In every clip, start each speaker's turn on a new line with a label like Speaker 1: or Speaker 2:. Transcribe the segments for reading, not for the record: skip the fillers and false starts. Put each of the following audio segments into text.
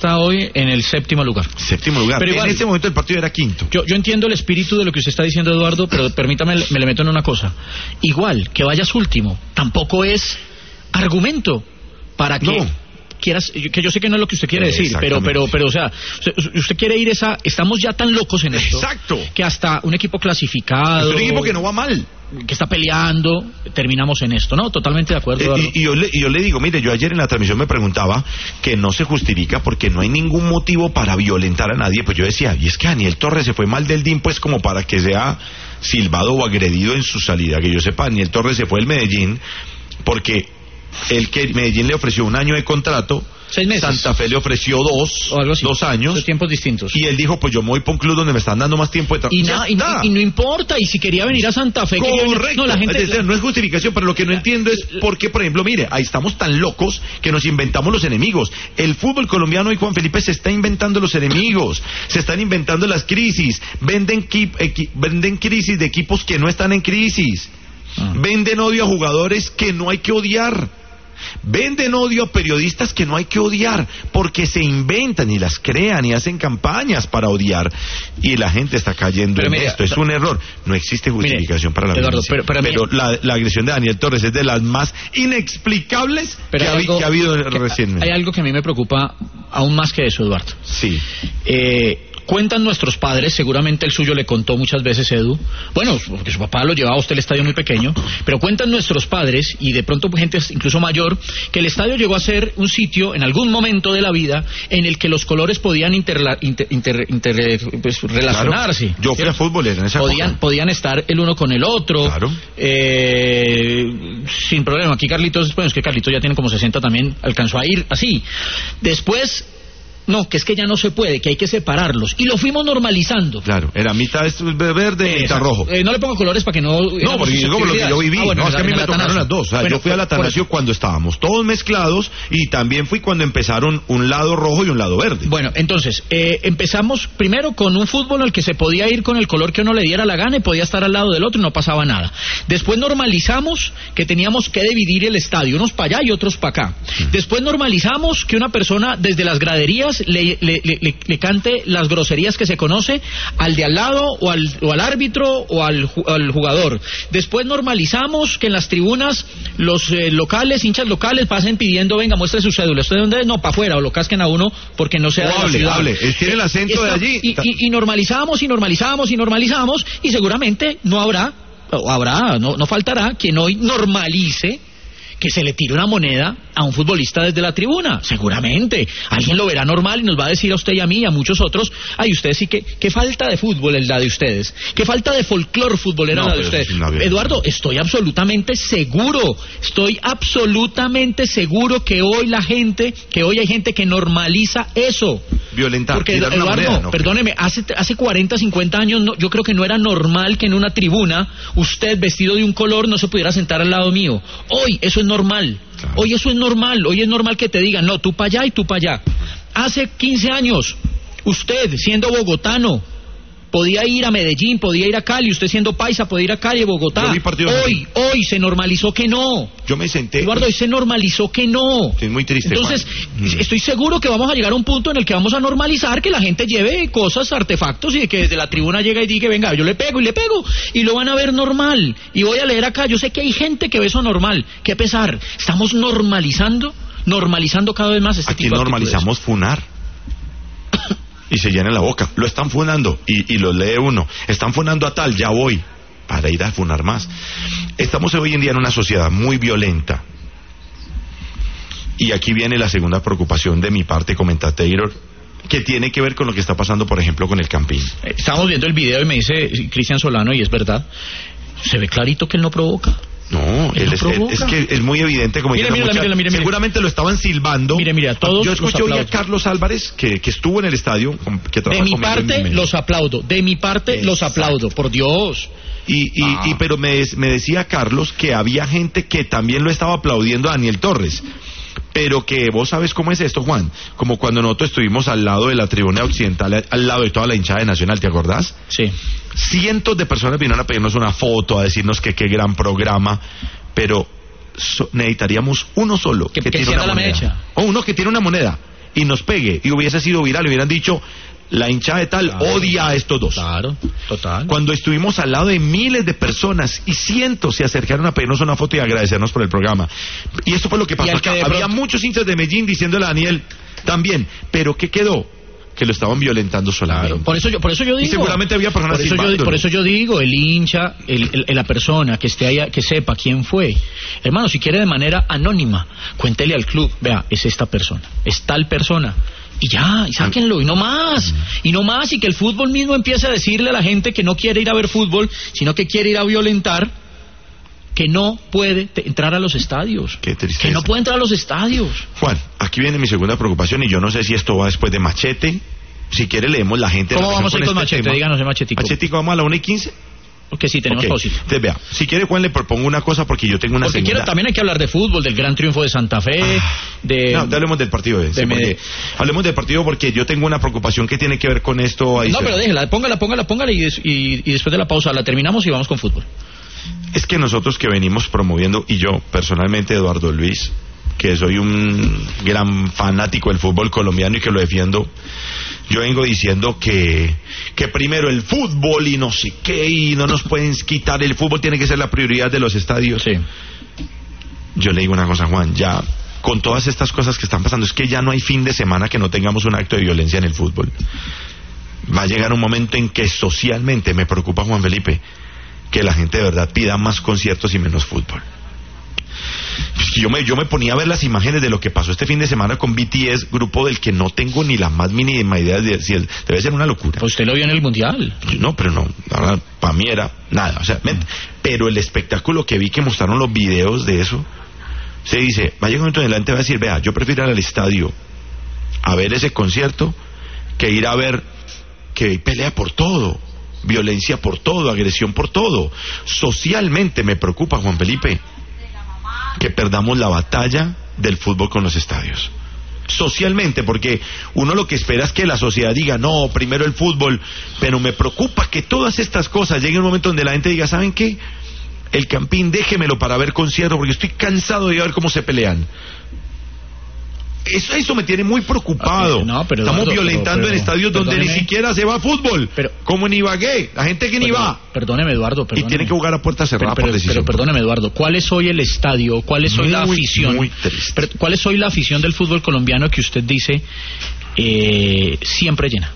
Speaker 1: está hoy en el séptimo lugar.
Speaker 2: Séptimo lugar. Pero igual, en este momento el partido era quinto.
Speaker 1: Yo entiendo el espíritu de lo que usted está diciendo, Eduardo, pero permítame, me le meto en una cosa. Igual, que vayas último, tampoco es argumento para que...
Speaker 2: No.
Speaker 1: Quieras, que yo sé que no es lo que usted quiere decir, pero, o sea, usted quiere ir estamos ya tan locos en esto.
Speaker 2: Exacto.
Speaker 1: Que hasta un equipo clasificado.
Speaker 2: Es un equipo que no va mal.
Speaker 1: Que está peleando, terminamos en esto, ¿no? Totalmente de acuerdo.
Speaker 2: Y yo le digo, mire, yo ayer en la transmisión me preguntaba que no se justifica porque no hay ningún motivo para violentar a nadie. Pues yo decía, y es que Daniel Torres se fue mal del DIN, pues como para que sea silbado o agredido en su salida. Que yo sepa, Daniel Torres se fue del Medellín porque Medellín le ofreció 1 año de contrato,
Speaker 1: 6 meses.
Speaker 2: Santa Fe le ofreció 2 años.
Speaker 1: Son tiempos distintos.
Speaker 2: Y él dijo, pues yo me voy para un club donde me están dando más tiempo de trabajo.
Speaker 1: Y no importa, y si quería venir a Santa Fe...
Speaker 2: Correcto, la gente... no es justificación, pero lo que no entiendo es por qué, por ejemplo, mire, ahí estamos tan locos que nos inventamos los enemigos. El fútbol colombiano y Juan Felipe se está inventando los enemigos, se están inventando las crisis, venden crisis de equipos que no están en crisis. Venden odio a jugadores que no hay que odiar. Venden odio a periodistas que no hay que odiar, porque se inventan y las crean y hacen campañas para odiar. Y la gente está cayendo en esto. Es un error. No existe justificación para la violencia. Pero la agresión de Daniel Torres es de las más inexplicables que ha habido recientemente.
Speaker 1: Hay algo que a mí me preocupa aún más que eso, Eduardo.
Speaker 2: Sí.
Speaker 1: Cuentan nuestros padres, seguramente el suyo le contó muchas veces, Edu, bueno, porque su papá lo llevaba a usted al estadio muy pequeño, pero cuentan nuestros padres, y de pronto gente incluso mayor, que el estadio llegó a ser un sitio, en algún momento de la vida, en el que los colores podían relacionarse.
Speaker 2: Claro. Yo fui a fútbol en esa época.
Speaker 1: Podían estar el uno con el otro,
Speaker 2: claro.
Speaker 1: Sin problema. Aquí Carlitos, bueno, es que Carlitos ya tiene como 60 también, alcanzó a ir así. Después... No, que es que ya no se puede, que hay que separarlos. Y lo fuimos normalizando.
Speaker 2: Claro, era mitad verde y mitad rojo.
Speaker 1: No le pongo colores para que no...
Speaker 2: No, porque yo como lo que yo viví. Bueno, no, es que a mí me tocaron las dos. O sea, bueno, yo fui al Atanasio cuando estábamos todos mezclados y también fui cuando empezaron un lado rojo y un lado verde.
Speaker 1: Bueno, entonces, empezamos primero con un fútbol al que se podía ir con el color que uno le diera la gana y podía estar al lado del otro y no pasaba nada. Después normalizamos que teníamos que dividir el estadio, unos para allá y otros para acá. Después normalizamos que una persona desde las graderías le cante las groserías que se conoce al de al lado o al árbitro o al jugador. Después normalizamos que en las tribunas los hinchas locales pasen pidiendo, venga, muestre su cédula. ¿Usted de dónde es? No, para afuera, o lo casquen a uno porque no sea de la ciudad.
Speaker 2: Hable. Tiene el acento de allí.
Speaker 1: Y normalizamos y seguramente no faltará quien hoy normalice que se le tire una moneda a un futbolista desde la tribuna. Seguramente. Alguien lo verá normal y nos va a decir a usted y a mí y a muchos otros, ay, ustedes sí que qué falta de fútbol es la de ustedes. Qué falta de folclor futbolera la de ustedes. Eduardo, estoy absolutamente seguro que hoy hay gente que normaliza eso.
Speaker 2: Violentar.
Speaker 1: Porque, Eduardo, perdóneme, hace 40, 50 años yo creo que no era normal que en una tribuna usted vestido de un color no se pudiera sentar al lado mío. Hoy eso es normal. Claro. Hoy eso es normal. Hoy es normal que te digan, no, tú para allá y tú para allá. Hace 15 años, usted siendo bogotano podía ir a Medellín, podía ir a Cali, usted siendo paisa podía ir a Cali, Bogotá. Hoy se normalizó que no.
Speaker 2: Yo me senté.
Speaker 1: Eduardo, hoy se normalizó que no.
Speaker 2: Es muy triste.
Speaker 1: Entonces, estoy seguro que vamos a llegar a un punto en el que vamos a normalizar que la gente lleve cosas, artefactos, y que desde la tribuna llega y diga, venga, yo le pego, y lo van a ver normal. Y voy a leer acá, yo sé que hay gente que ve eso normal. Qué pesar. Estamos normalizando cada vez más este tipo de actitudes. Aquí
Speaker 2: normalizamos funar. Y se llena la boca, lo están funando y lo lee uno, están funando a tal, ya voy para ir a funar más. Estamos hoy en día en una sociedad muy violenta y aquí viene la segunda preocupación de mi parte, commentator, que tiene que ver con lo que está pasando, por ejemplo, con el Campín.
Speaker 1: Estamos viendo el video y me dice Cristian Solano, y es verdad, se ve clarito que él no provoca.
Speaker 2: No, es que es muy evidente, como
Speaker 1: mire,
Speaker 2: seguramente lo estaban silbando.
Speaker 1: Mire, todos.
Speaker 2: Yo escuché hoy a Carlos Álvarez, que estuvo en el estadio, que
Speaker 1: de mi parte los aplaudo, por Dios.
Speaker 2: Pero me decía Carlos que había gente que también lo estaba aplaudiendo a Daniel Torres. Pero que vos sabes cómo es esto, Juan, como cuando nosotros estuvimos al lado de la tribuna occidental, al lado de toda la hinchada de Nacional, ¿te acordás?
Speaker 1: Sí.
Speaker 2: Cientos de personas vinieron a pedirnos una foto, a decirnos que qué gran programa, pero necesitaríamos uno solo que tiene una moneda. O uno que tiene una moneda. y nos pegue, y hubiese sido viral, y hubieran dicho, la hinchada de tal odia a estos dos.
Speaker 1: Claro, total.
Speaker 2: Cuando estuvimos al lado de miles de personas y cientos se acercaron a pedirnos una foto y agradecernos por el programa. Y esto fue lo que pasó acá. Había muchos hinchas de Medellín diciéndole a Daniel también, pero ¿qué quedó? Que lo estaban violentando solamente.
Speaker 1: Claro. Por eso yo digo. Y
Speaker 2: seguramente había personas
Speaker 1: por eso yo digo, el hincha, la persona que esté ahí, que sepa quién fue. Hermano, si quiere de manera anónima, cuéntele al club, vea, es esta persona, es tal persona. Y ya, y sáquenlo, y no más, y que el fútbol mismo empiece a decirle a la gente que no quiere ir a ver fútbol, sino que quiere ir a violentar, que no puede entrar a los estadios.
Speaker 2: Qué tristeza.
Speaker 1: Que no puede entrar a los estadios.
Speaker 2: Juan, aquí viene mi segunda preocupación, y yo no sé si esto va después de Machete. Si quiere leemos la gente.
Speaker 1: ¿Cómo vamos a ir con Machete?
Speaker 2: Tema.
Speaker 1: Díganos de Machetico.
Speaker 2: Machetico, vamos a la 1:15.
Speaker 1: Porque sí, tenemos pausa.
Speaker 2: Entonces, vea, si quiere, Juan, le propongo una cosa, porque yo tengo una
Speaker 1: porque
Speaker 2: segunda...
Speaker 1: también hay que hablar de fútbol, del gran triunfo de Santa Fe,
Speaker 2: No, hablemos del partido hablemos del partido, porque yo tengo una preocupación que tiene que ver con esto.
Speaker 1: No, pero déjela, póngala y después de la pausa la terminamos y vamos con fútbol.
Speaker 2: Es que nosotros que venimos promoviendo, y yo personalmente, Eduardo Luis, que soy un gran fanático del fútbol colombiano y que lo defiendo, yo vengo diciendo que primero el fútbol y no sé qué, y no nos pueden quitar, el fútbol tiene que ser la prioridad de los estadios.
Speaker 1: Sí.
Speaker 2: Yo le digo una cosa, Juan, ya con todas estas cosas que están pasando, es que ya no hay fin de semana que no tengamos un acto de violencia en el fútbol. Va a llegar un momento en que socialmente me preocupa, Juan Felipe, que la gente de verdad pida más conciertos y menos fútbol. Yo me ponía a ver las imágenes de lo que pasó este fin de semana con BTS, grupo del que no tengo ni la más mínima idea de si debe ser una locura.
Speaker 1: Pues usted lo vio en el Mundial.
Speaker 2: No, pero no, para mí era nada, o sea, pero el espectáculo que vi, que mostraron los videos de eso, se dice, va a llegar un momento en adelante, va a decir, vea, yo prefiero ir al estadio a ver ese concierto que ir a ver que hay pelea por todo, violencia por todo, agresión por todo. Socialmente me preocupa, Juan Felipe, que perdamos la batalla del fútbol con los estadios. Socialmente, porque uno lo que espera es que la sociedad diga, no, primero el fútbol, pero me preocupa que todas estas cosas lleguen a un momento donde la gente diga, ¿saben qué? El Campín, déjemelo para ver conciertos, porque estoy cansado de ver cómo se pelean. Eso me tiene muy preocupado.
Speaker 1: No, pero
Speaker 2: estamos violentando en estadios donde ni siquiera se va a fútbol, como en Ibagué, la gente que ni va.
Speaker 1: Perdóneme, Eduardo.
Speaker 2: Y tiene que jugar a puerta cerrada por decisión.
Speaker 1: Pero perdóneme, Eduardo, ¿cuál es hoy el estadio? ¿Cuál es hoy la afición?
Speaker 2: Muy triste.
Speaker 1: ¿Cuál es hoy la afición del fútbol colombiano que usted dice siempre llena?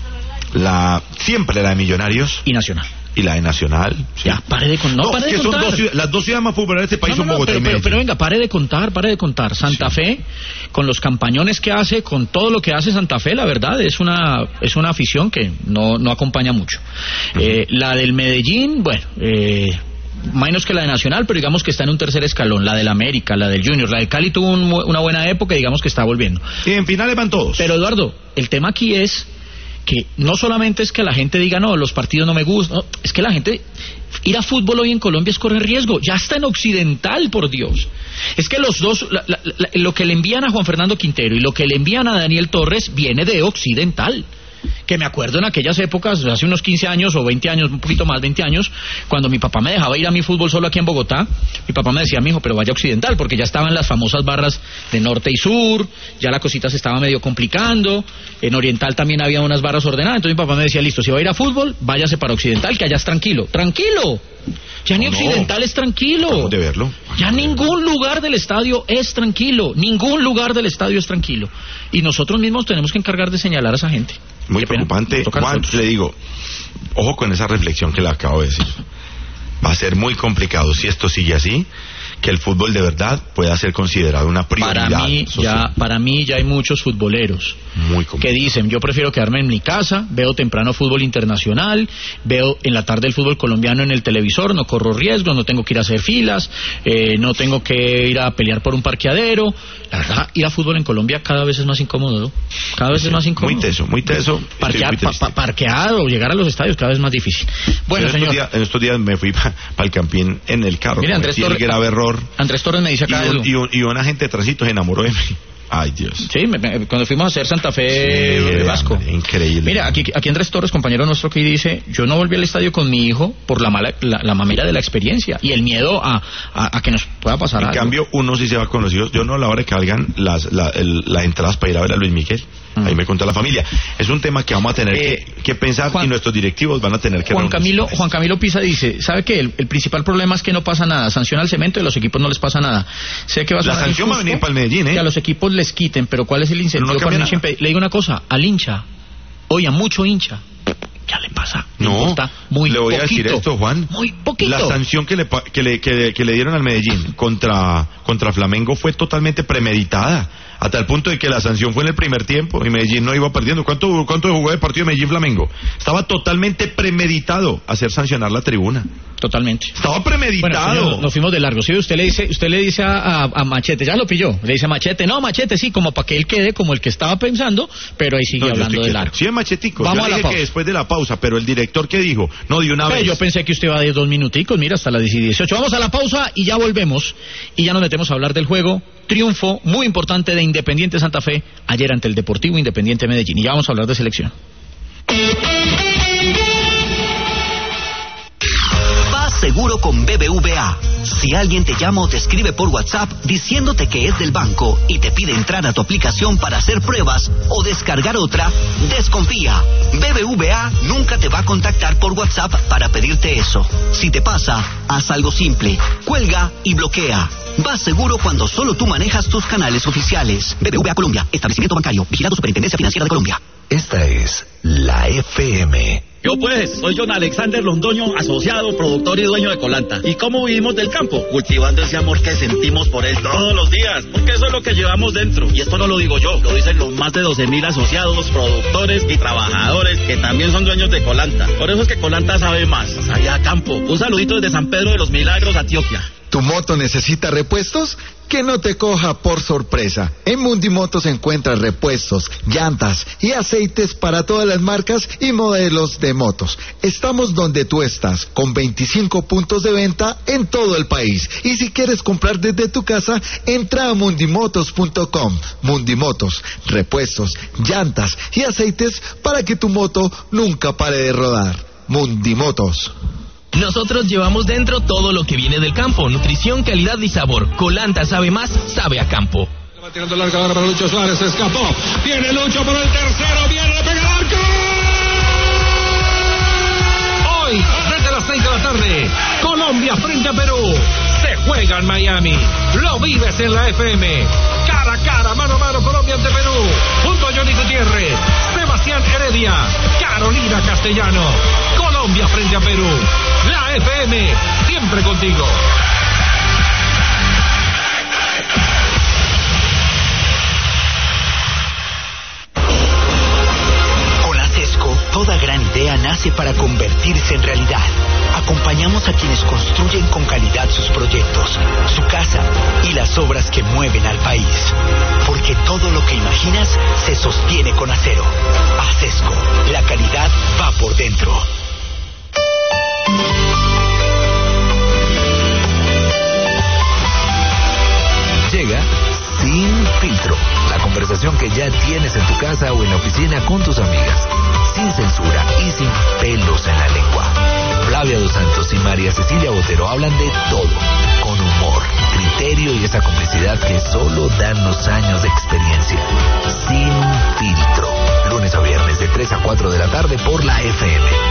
Speaker 2: Siempre la de Millonarios.
Speaker 1: Y Nacional.
Speaker 2: Y la de Nacional. Sí.
Speaker 1: Ya, pare de contar.
Speaker 2: Son las dos ciudades más populares de este país son Bogotá y Medellín.
Speaker 1: Pero venga, pare de contar. Santa Fe, con los campañones que hace, con todo lo que hace Santa Fe, la verdad, es una afición que no acompaña mucho. La del Medellín, bueno, menos que la de Nacional, pero digamos que está en un tercer escalón. La del América, la del Junior, la de Cali tuvo una buena época y digamos que está volviendo.
Speaker 2: Y en finales van todos.
Speaker 1: Pero Eduardo, el tema aquí es que no solamente es que la gente diga, no, los partidos no me gustan, no, es que la gente, ir a fútbol hoy en Colombia es correr riesgo, ya está en Occidental, por Dios. Es que los dos, lo que le envían a Juan Fernando Quintero y lo que le envían a Daniel Torres viene de Occidental. Que me acuerdo en aquellas épocas, hace unos 15 años o 20 años, un poquito más, 20 años, cuando mi papá me dejaba ir a mi fútbol solo aquí en Bogotá, mi papá me decía, mijo, pero vaya a Occidental, porque ya estaban las famosas barras de norte y sur, ya la cosita se estaba medio complicando, en Oriental también había unas barras ordenadas, entonces mi papá me decía, listo, si va a ir a fútbol, váyase para Occidental, que allá es tranquilo. ¡Tranquilo! Ya ni Occidental es tranquilo.
Speaker 2: Acabamos de verlo.
Speaker 1: Ya ningún lugar del estadio es tranquilo. Ningún lugar del estadio es tranquilo. Y nosotros mismos tenemos que encargar de señalar a esa gente.
Speaker 2: Muy preocupante. Juan, le digo, ojo con esa reflexión que le acabo de decir. Va a ser muy complicado si esto sigue así, que el fútbol de verdad pueda ser considerado una prioridad
Speaker 1: Para mí ya hay muchos futboleros que dicen, yo prefiero quedarme en mi casa, veo temprano fútbol internacional, veo en la tarde el fútbol colombiano en el televisor, no corro riesgos, no tengo que ir a hacer filas, no tengo que ir a pelear por un parqueadero. La verdad, ir a fútbol en Colombia cada vez es más incómodo, ¿no? Cada vez es más incómodo.
Speaker 2: Muy teso.
Speaker 1: Parqueado, llegar a los estadios cada vez más difícil. Bueno, señor.
Speaker 2: En estos días me fui para el Campín en el carro.
Speaker 1: Mire, Andrés Torres,
Speaker 2: grave error.
Speaker 1: Andrés Torres me dice acá
Speaker 2: y un agente de tránsito se enamoró de mí. Ay, Dios.
Speaker 1: Sí, cuando fuimos a hacer Santa Fe Vasco.
Speaker 2: Increíble.
Speaker 1: Mira, aquí Andrés Torres, compañero nuestro, que dice, yo no volví al estadio con mi hijo por la mamera de la experiencia y el miedo a que nos pueda pasar algo.
Speaker 2: En cambio, uno sí se va con los hijos. Yo no, a la hora de que salgan las entradas para ir a ver a Luis Miguel. Ahí me contó la familia. Es un tema que vamos a tener que pensar, y nuestros directivos van a tener que
Speaker 1: Juan Camilo Pisa dice, ¿sabe qué? El principal problema es que no pasa nada. Sanciona al Cemento y a los equipos no les pasa nada. Sé que va a
Speaker 2: la sanción va a venir para el Medellín,
Speaker 1: que a los equipos les quiten, pero ¿cuál es el incentivo para el hincha? Le digo una cosa, al hincha, oye, a mucho hincha, ¿qué le pasa?
Speaker 2: No,
Speaker 1: muy
Speaker 2: le voy
Speaker 1: poquito,
Speaker 2: a decir esto, Juan.
Speaker 1: Muy poquito.
Speaker 2: La sanción que le dieron al Medellín contra Flamengo fue totalmente premeditada, a tal punto de que la sanción fue en el primer tiempo y Medellín no iba perdiendo. ¿Cuánto jugó el partido de Medellín-Flamengo? Estaba totalmente premeditado hacer sancionar la tribuna.
Speaker 1: Totalmente.
Speaker 2: Estaba premeditado.
Speaker 1: Bueno, señor, nos fuimos de largo. Sí, usted le dice a Machete, ya lo pilló. Le dice a Machete, no, Machete, sí, como para que él quede como el que estaba pensando, pero ahí sigue hablando de largo.
Speaker 2: Sí, es Machetico.
Speaker 1: Vamos
Speaker 2: yo le dije que después de la pausa, pero el director que dijo, no, de una vez.
Speaker 1: Yo pensé que usted iba de 2 minuticos, mira, hasta las 10:18. Vamos a la pausa y ya volvemos. Y ya nos metemos a hablar del juego. Triunfo muy importante de Independiente Santa Fe ayer ante el Deportivo Independiente Medellín. Y ya vamos a hablar de selección.
Speaker 3: Vas seguro con BBVA. Si alguien te llama o te escribe por WhatsApp diciéndote que es del banco y te pide entrar a tu aplicación para hacer pruebas o descargar otra, desconfía. BBVA nunca te va a contactar por WhatsApp para pedirte eso. Si te pasa, haz algo simple. Cuelga y bloquea. Vas seguro cuando solo tú manejas tus canales oficiales. BBVA Colombia, establecimiento bancario, vigilado Superintendencia Financiera de Colombia.
Speaker 4: Esta es la FM.
Speaker 5: Yo pues, soy John Alexander Londoño, asociado, productor y dueño de Colanta. ¿Y cómo vivimos del campo? Cultivando ese amor que sentimos por él todos los días, porque eso es lo que llevamos dentro. Y esto no lo digo yo, lo dicen los más de 12,000 asociados, productores y trabajadores que también son dueños de Colanta. Por eso es que Colanta sabe más, sabe a campo. Un saludito desde San Pedro de los Milagros, Antioquia.
Speaker 4: ¿Tu moto necesita repuestos? Que no te coja por sorpresa. En Mundimotos encuentras repuestos, llantas y aceites para todas las marcas y modelos de motos. Estamos donde tú estás, con 25 puntos de venta en todo el país. Y si quieres comprar desde tu casa, entra a mundimotos.com. Mundimotos, repuestos, llantas y aceites para que tu moto nunca pare de rodar. Mundimotos.
Speaker 6: Nosotros llevamos dentro todo lo que viene del campo: nutrición, calidad y sabor. Colanta sabe más, sabe a campo.
Speaker 7: Va tirando larga ahora para Lucho Suárez, se escapó. Viene Lucho por el tercero, viene a pegar arco. Hoy, desde las 6 de la tarde, Colombia frente a Perú. Se juega en Miami. Lo vives en la FM. Cara a cara, mano a mano, Colombia ante Perú. Junto a Johnny Gutiérrez, Sebastián Heredia, Carolina Castellano. Colombia frente a Perú. La FM, siempre contigo.
Speaker 3: Con ASESCO, toda gran idea nace para convertirse en realidad. Acompañamos a quienes construyen con calidad sus proyectos, su casa y las obras que mueven al país. Porque todo lo que imaginas se sostiene con acero. ASESCO, la calidad va por dentro.
Speaker 4: Llega Sin Filtro, la conversación que ya tienes en tu casa o en la oficina con tus amigas, sin censura y sin pelos en la lengua. Flavia Dos Santos y María Cecilia Botero hablan de todo, con humor, criterio y esa complicidad que solo dan los años de experiencia. Sin Filtro, lunes a viernes de 3 a 4 de la tarde por la FM.